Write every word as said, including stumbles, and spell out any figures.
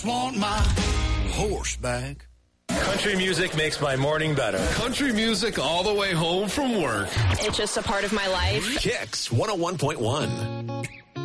Want my horse back. Country music makes my morning better. Country music all the way home from work. It's just a part of my life. Kicks one oh one point one.